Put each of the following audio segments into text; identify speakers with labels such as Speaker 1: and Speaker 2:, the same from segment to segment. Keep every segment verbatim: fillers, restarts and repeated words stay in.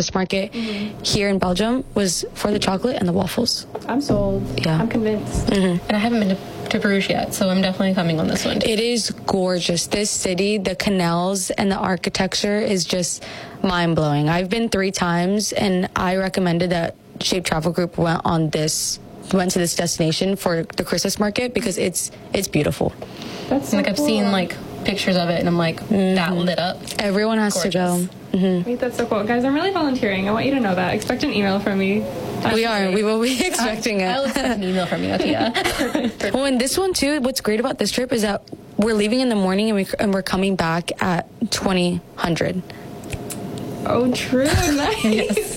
Speaker 1: Christmas market mm-hmm. here in Belgium was for the chocolate and the waffles.
Speaker 2: I'm sold.
Speaker 1: Yeah.
Speaker 2: I'm convinced.
Speaker 3: Mm-hmm. And I haven't been to to Bruges yet, so I'm definitely coming on this one.
Speaker 1: It is gorgeous. This city, the canals and the architecture is just mind-blowing. I've been three times, and I recommended that Shape Travel Group went on this, went to this destination for the Christmas market because it's it's beautiful.
Speaker 2: That's so
Speaker 3: like I've
Speaker 2: cool.
Speaker 3: seen like pictures of it, and I'm like, mm-hmm. that lit up.
Speaker 1: Everyone has
Speaker 3: Gorgeous.
Speaker 1: to go. Mm-hmm.
Speaker 2: Wait, that's so cool. Guys, I'm really volunteering. I want you to know that. Expect an email from me. That's
Speaker 1: we are.
Speaker 2: great.
Speaker 1: We will be expecting
Speaker 3: I'll
Speaker 1: it.
Speaker 3: expect an email from you, Atia.
Speaker 1: Well, and this one too, what's great about this trip is that we're leaving in the morning and, we, and we're coming back at twenty hundred.
Speaker 2: Oh, true. Nice.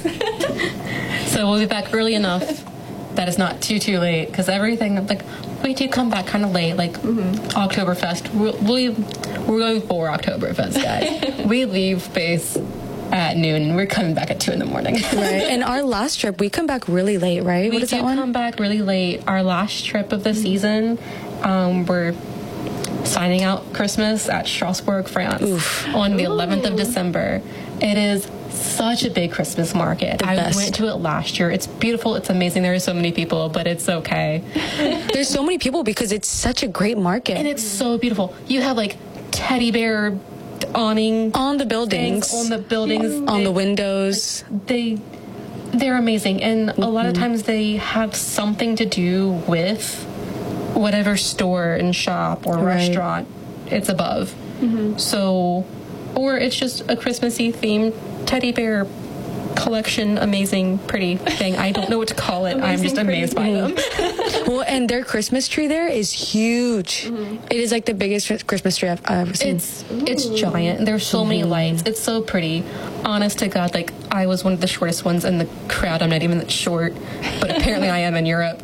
Speaker 3: So we'll be back early enough that it's not too, too late. Because everything, like, we do come back kind of late, like mm-hmm. Oktoberfest. We'll, we, we're going for Oktoberfest, guys. We leave base at noon, and we're coming back at two in the morning.
Speaker 1: Right. And our last trip, we come back really late, right?
Speaker 3: We
Speaker 1: what is
Speaker 3: do
Speaker 1: that one?
Speaker 3: come back really late. Our last trip of the mm-hmm. season, um, we're signing out Christmas at Strasbourg, France, Oof. on the eleventh of December. It is such a big Christmas market.
Speaker 1: The
Speaker 3: I
Speaker 1: best.
Speaker 3: went to it last year. It's beautiful. It's amazing. There are so many people, but it's okay.
Speaker 1: There's so many people because it's such a great market.
Speaker 3: And it's so beautiful. You have like teddy bear awning
Speaker 1: on the buildings,
Speaker 3: on the buildings,
Speaker 1: yeah. on
Speaker 3: they,
Speaker 1: the windows.
Speaker 3: They they're amazing, and mm-hmm. a lot of times they have something to do with whatever store and shop or
Speaker 1: right.
Speaker 3: restaurant it's above. Mm-hmm. So, or it's just a Christmassy themed teddy bear collection, amazing, pretty thing. I don't know what to call it. I'm just amazed by them.
Speaker 1: Well, and their Christmas tree there is huge. Mm-hmm. It is like the biggest Christmas tree I've ever seen.
Speaker 3: It's it's giant. There's so mm-hmm. many lights. It's so pretty. Honest to God, like I was one of the shortest ones in the crowd. I'm not even that short, but apparently I am in Europe.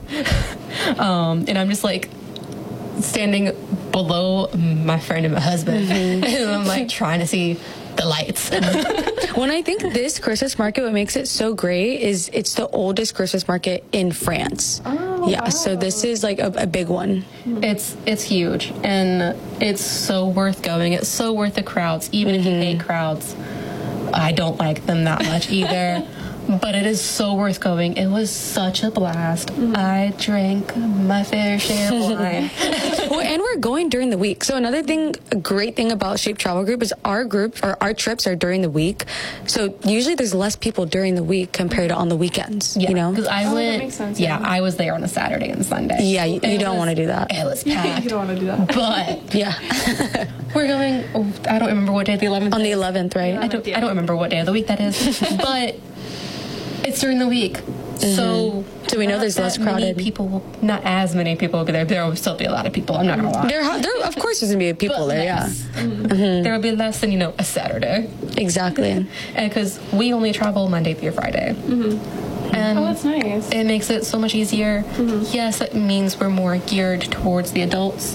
Speaker 3: Um, and I'm just like standing below my friend and my husband, mm-hmm. and I'm like trying to see the lights.
Speaker 1: When I think this Christmas market, what makes it so great is it's the oldest Christmas market in France.
Speaker 2: Oh,
Speaker 1: yeah,
Speaker 2: wow.
Speaker 1: so this is like a, a big one.
Speaker 3: It's it's huge, and it's so worth going. It's so worth the crowds, even mm-hmm. if you hate crowds. I don't like them that much either. But it is so worth going. It was such a blast. Mm-hmm. I drank my fair share of wine.
Speaker 1: Well, and we're going during the week. So another thing, a great thing about Shape Travel Group is our group or our trips are during the week. So usually there's less people during the week compared to on the weekends.
Speaker 3: Yeah,
Speaker 1: you know,
Speaker 3: because I
Speaker 2: oh,
Speaker 3: went.
Speaker 2: That makes sense,
Speaker 3: yeah,
Speaker 2: yeah,
Speaker 3: I was there on a Saturday and Sunday.
Speaker 1: Yeah, you, you don't
Speaker 3: was,
Speaker 1: want to do that.
Speaker 3: It was packed.
Speaker 2: You don't want to do that.
Speaker 3: But
Speaker 1: yeah,
Speaker 3: we're going. Oh, I don't remember what day the eleventh.
Speaker 1: On the eleventh, right?
Speaker 3: I don't. I don't remember what day of the week that is. But it's during the week, mm-hmm. so
Speaker 1: so we know there's less crowded.
Speaker 3: People, will, not as many people will be there. There will still be a lot of people. I'm not gonna lie.
Speaker 1: There, there of course, there's gonna be people
Speaker 3: But
Speaker 1: there.
Speaker 3: less.
Speaker 1: Yeah,
Speaker 3: mm-hmm.
Speaker 1: Mm-hmm.
Speaker 3: There will be less than you know a Saturday.
Speaker 1: Exactly,
Speaker 3: and because we only travel Monday through Friday.
Speaker 2: Mm-hmm.
Speaker 3: And
Speaker 2: oh, that's nice.
Speaker 3: It makes it so much easier. Mm-hmm. Yes, it means we're more geared towards the adults,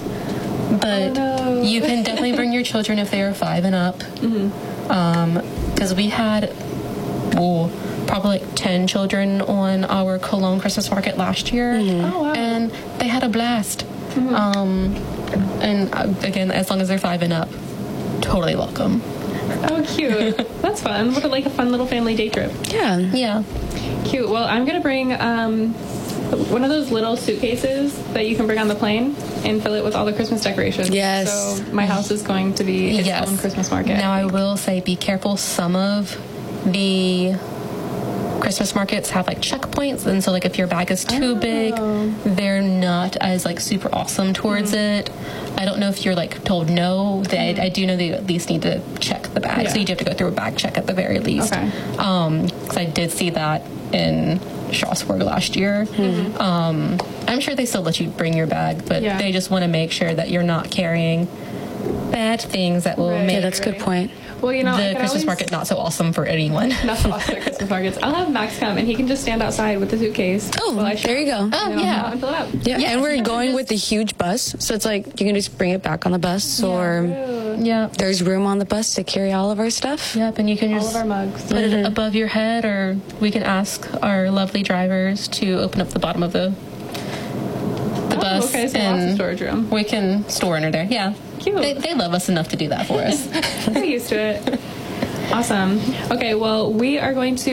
Speaker 3: but
Speaker 2: oh, no.
Speaker 3: you can definitely bring your children if they are five and up. Mm-hmm. Um, because we had, well, probably like ten children on our Cologne Christmas market last year.
Speaker 1: Mm-hmm.
Speaker 2: Oh, wow.
Speaker 3: And they had a blast. Mm-hmm. Um, and uh, again, as long as they're five and up, totally welcome.
Speaker 2: Oh, cute. That's fun. What a, like a fun little family day trip.
Speaker 1: yeah,
Speaker 3: Yeah.
Speaker 2: Cute. Well, I'm going to bring um, one of those little suitcases that you can bring on the plane and fill it with all the Christmas decorations.
Speaker 1: Yes.
Speaker 2: So my house is going to be its
Speaker 3: yes.
Speaker 2: own Christmas market.
Speaker 3: Now, I will say, be careful. Some of the Christmas markets have like checkpoints, and so like if your bag is too
Speaker 2: oh.
Speaker 3: big, they're not as like super awesome towards mm-hmm. it. I don't know if you're like told no. They, mm-hmm. I do know that you at least need to check the bag, yeah. so you do have to go through a bag check at the very least.
Speaker 2: Okay.
Speaker 3: Um, because I did see that in Strasbourg last year. Mm-hmm. Um, I'm sure they still let you bring your bag, but
Speaker 2: yeah.
Speaker 3: they just want to make sure that you're not carrying bad things that will
Speaker 2: right,
Speaker 3: make
Speaker 1: yeah, that's a
Speaker 2: right.
Speaker 1: good point.
Speaker 2: Well, you know,
Speaker 3: the
Speaker 2: I could
Speaker 3: Christmas
Speaker 2: always,
Speaker 3: market not so awesome for anyone.
Speaker 2: Not so awesome at Christmas markets. I'll have Max come, and he can just stand outside with the suitcase.
Speaker 1: Oh,
Speaker 2: while I
Speaker 1: there you go.
Speaker 3: Oh,
Speaker 2: you know,
Speaker 3: yeah.
Speaker 2: and fill it up.
Speaker 1: Yeah,
Speaker 3: Yeah,
Speaker 1: and we're
Speaker 3: you can
Speaker 1: going
Speaker 3: just-
Speaker 1: with the huge bus, so it's like you can just bring it back on the bus,
Speaker 2: Yeah,
Speaker 1: or
Speaker 2: rude.
Speaker 3: Yeah.
Speaker 1: there's room on the bus to carry all of our stuff.
Speaker 3: Yep, and you can
Speaker 2: All
Speaker 3: just
Speaker 2: of our mugs.
Speaker 3: put it above your head, or we can ask our lovely drivers to open up the bottom of the the
Speaker 2: Oh,
Speaker 3: bus,
Speaker 2: okay, so lots of
Speaker 3: and
Speaker 2: storage room.
Speaker 3: we can store under there. Yeah,
Speaker 2: Cute.
Speaker 3: They, they love us enough to do that for us.
Speaker 2: We're used to it. Awesome. Okay, well, we are going to